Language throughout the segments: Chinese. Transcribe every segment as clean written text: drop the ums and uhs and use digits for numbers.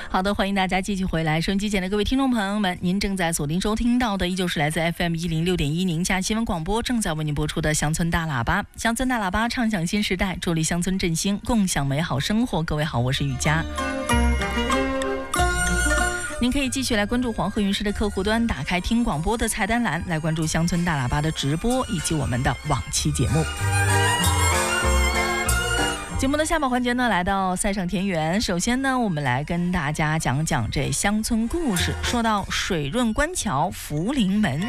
好的，欢迎大家继续回来。收音机前的各位听众朋友们，您正在锁定收听到的依旧是来自 FM 106.1宁夏新闻广播正在为您播出的乡村大喇叭。乡村大喇叭畅享新时代，助力乡村振兴，共享美好生活。各位好，我是雨佳。您可以继续来关注黄河云视的客户端，打开听广播的菜单栏，来关注乡村大喇叭的直播以及我们的往期节目。节目的下半环节呢，来到塞上田园。首先呢，我们来跟大家讲讲这乡村故事。说到水润官桥福临门，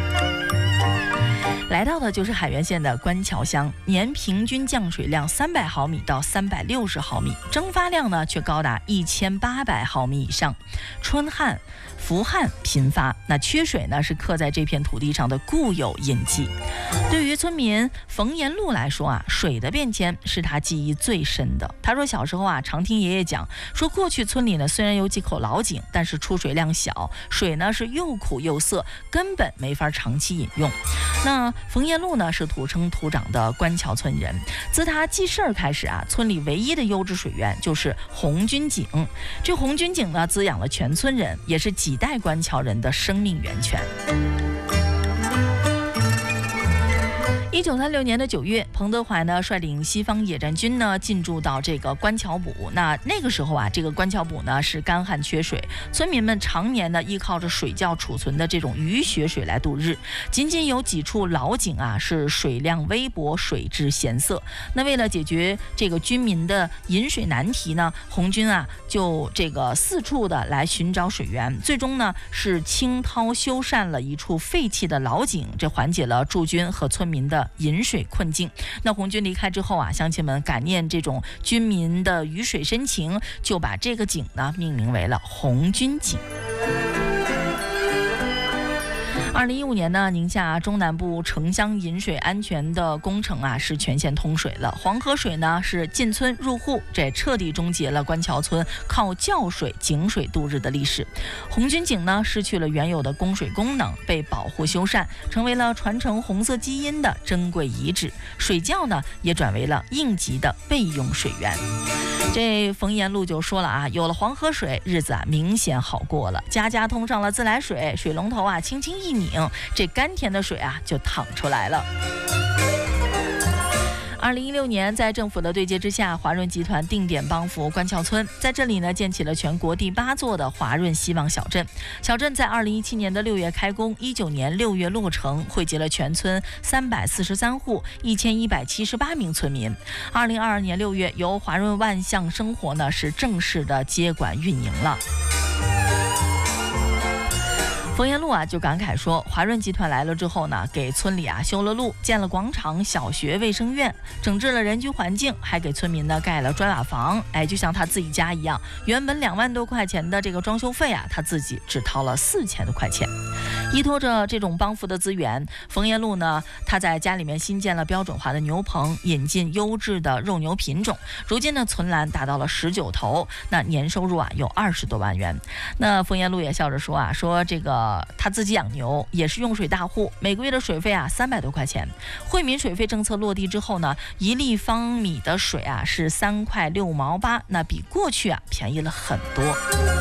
来到的就是海原县的官桥乡，年平均降水量300毫米到360毫米，蒸发量呢却高达1800毫米以上。春旱、伏旱频发，那缺水呢是刻在这片土地上的固有印记。对于村民冯延禄来说啊，水的变迁是他记忆最深的。他说小时候啊，常听爷爷讲说，过去村里呢虽然有几口老井，但是出水量小，水呢是又苦又涩，根本没法长期饮用。那冯延禄呢是土生土长的官桥村人，自他记事儿开始啊，村里唯一的优质水源就是红军井。这红军井呢滋养了全村人，也是几代官桥人的生命源泉。1936年的9月，彭德怀呢率领西方野战军呢进驻到这个官桥堡。那个时候啊，这个官桥堡呢是干旱缺水，村民们常年呢依靠着水窖储存的这种雨雪水来度日。仅仅有几处老井啊是水量微薄，水质咸涩。那为了解决这个军民的饮水难题呢，红军啊就这个四处的来寻找水源，最终呢是清掏修缮了一处废弃的老井，这缓解了驻军和村民的饮水困境。那红军离开之后啊，乡亲们感念这种军民的雨水深情，就把这个井呢命名为了红军井。2015年呢，宁夏中南部城乡饮水安全的工程啊是全线通水了。黄河水呢是进村入户，这彻底终结了官桥村靠窖水、井水度日的历史。红军井呢失去了原有的供水功能，被保护修缮，成为了传承红色基因的珍贵遗址。水窖呢也转为了应急的备用水源。这冯延禄就说了啊，有了黄河水，日子啊明显好过了，家家通上了自来水，水龙头啊轻轻一拧，这甘甜的水啊就淌出来了。2016年，在政府的对接之下，华润集团定点帮扶官桥村，在这里呢建起了全国第8座的华润希望小镇。小镇在2017年的6月开工，19年6月落成，汇集了全村343户，1178名村民。2022年6月，由华润万象生活呢是正式的接管运营了。冯延禄啊就感慨说，华润集团来了之后呢，给村里啊修了路，建了广场、小学、卫生院，整治了人居环境，还给村民呢盖了砖瓦房。就像他自己家一样，原本2万多块钱的这个装修费啊，他自己只掏了4000多块钱。依托着这种帮扶的资源，冯延禄呢，他在家里面新建了标准化的牛棚，引进优质的肉牛品种。如今呢，存栏达到了19头，那年收入啊有20多万元。那冯延禄也笑着说啊，说这个他自己养牛，也是用水大户，每个月的水费啊300多块钱。惠民水费政策落地之后呢，1立方米的水啊是3块6毛8，那比过去啊便宜了很多。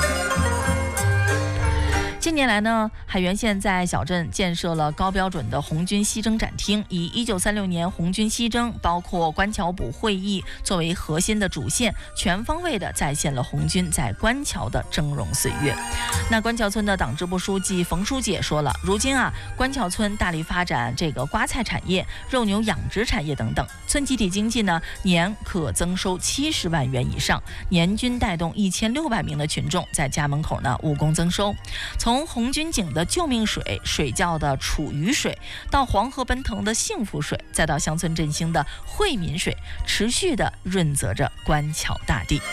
近年来呢，海原县在小镇建设了高标准的红军西征展厅，以1936年红军西征，包括官桥堡会议作为核心的主线，全方位的再现了红军在官桥的峥嵘岁月。那官桥村的党支部书记冯书记也说了，如今啊，官桥村大力发展这个瓜菜产业、肉牛养殖产业等等，村集体经济呢年可增收70万元以上，年均带动1600名的群众在家门口呢务工增收。从红军井的救命水、水窖的储雨水，到黄河奔腾的幸福水，再到乡村振兴的惠民水，持续的润泽着官桥大地。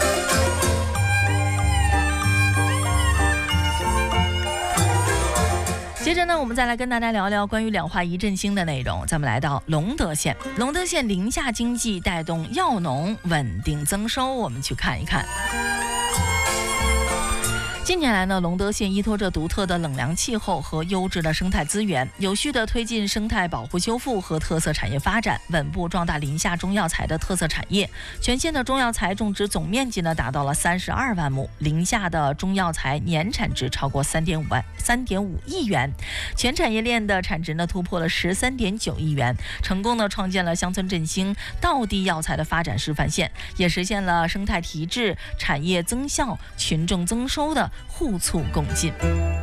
接着呢，我们再来跟大家聊聊关于两化一振兴的内容。咱们来到隆德县，隆德县宁夏经济带动药农稳定增收，我们去看一看。 近年来呢，隆德县依托着独特的冷凉气候和优质的生态资源，有序地推进生态保护修复和特色产业发展，稳步壮大临夏中药材的特色产业。全县的中药材种植总面积呢达到了32万亩，临夏的中药材年产值超过3.5亿元，全产业链的产值呢突破了13.9亿元，成功的创建了乡村振兴、道地药材的发展示范县，也实现了生态提质、产业增效、群众增收的互促共进。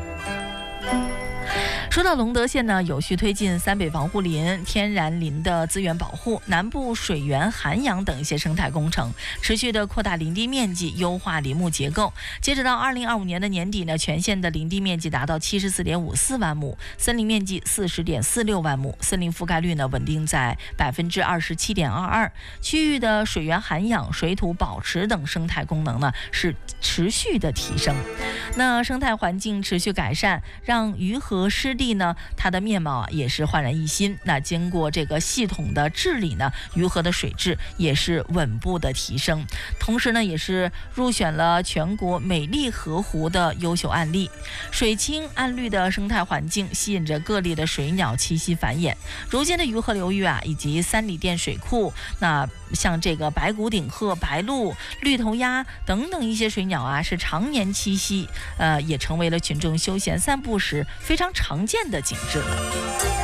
说到隆德县呢，有序推进三北防护林、天然林的资源保护、南部水源涵养等一些生态工程，持续的扩大林地面积，优化林木结构。截止到2025年的年底呢，全县的林地面积达到74.54万亩，森林面积40.46万亩，森林覆盖率呢稳定在27.22%，区域的水源涵养、水土保持等生态功能呢是持续的提升。那生态环境持续改善，让鱼河湿地呢，它的面貌也是焕然一新。那经过这个系统的治理呢，鱼河的水质也是稳步的提升，同时呢，也是入选了全国美丽河湖的优秀案例。水清岸绿的生态环境吸引着各类的水鸟栖息繁衍。如今的鱼河流域啊，以及三里店水库，那像这个白骨顶鹤、白鹭、绿头鸭等等一些水鸟啊，是常年栖息，也成为了群众休闲散步时非常常见的景致了。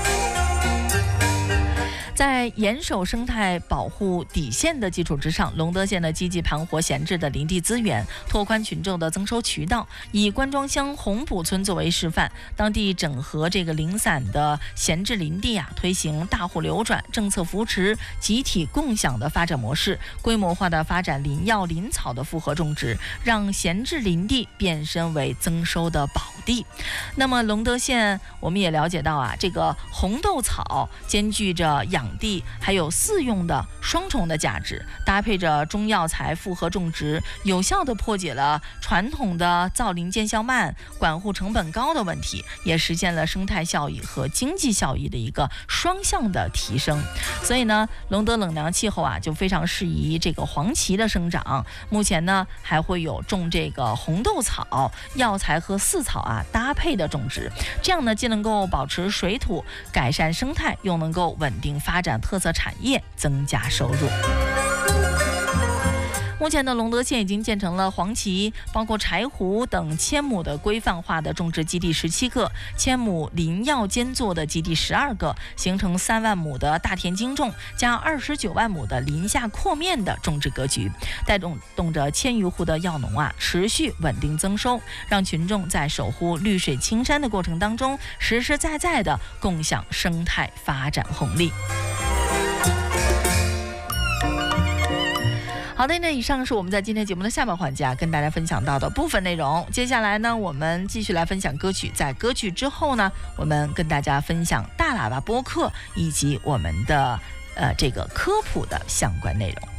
在严守生态保护底线的基础之上，隆德县呢积极盘活闲置的林地资源，拓宽群众的增收渠道。以关庄乡红埔村作为示范，当地整合这个零散的闲置林地啊，推行大户流转、政策扶持、集体共享的发展模式，规模化的发展林药林草的复合种植，让闲置林地变身为增收的宝地。那么隆德县我们也了解到啊，这个红豆草兼具着养地还有饲用的双重的价值，搭配着中药材复合种植，有效地破解了传统的造林见效慢、管护成本高的问题，也实现了生态效益和经济效益的一个双向的提升。所以呢，隆德冷凉气候啊，就非常适宜这个黄芪的生长。目前呢，还会有种这个红豆草、药材和饲草啊搭配的种植，这样呢，既能够保持水土、改善生态，又能够稳定发展特色产业，增加收入。目前的隆德县已经建成了黄芪、包括柴胡等1000亩的规范化的种植基地17个，1000亩林药间作的基地12个，形成3万亩的大田精种加29万亩的林下扩面的种植格局，带动着1000余户的药农啊持续稳定增收，让群众在守护绿水青山的过程当中，实实在在的共享生态发展红利。好的，那以上是我们在今天节目的下半环节跟大家分享到的部分内容。接下来呢，我们继续来分享歌曲。在歌曲之后呢，我们跟大家分享大喇叭播客以及我们的这个科普的相关内容。